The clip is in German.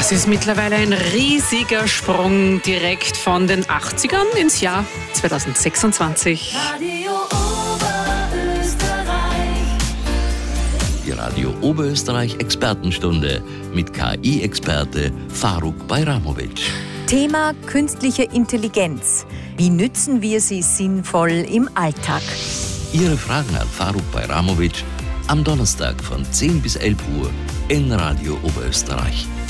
Das ist mittlerweile ein riesiger Sprung direkt von den 80ern ins Jahr 2026. Radio Oberösterreich. Die Radio Oberösterreich Expertenstunde mit KI-Experte Faruk Bayramovic. Thema künstliche Intelligenz. Wie nützen wir sie sinnvoll im Alltag? Ihre Fragen an Faruk Bayramovic am Donnerstag von 10 bis 11 Uhr in Radio Oberösterreich.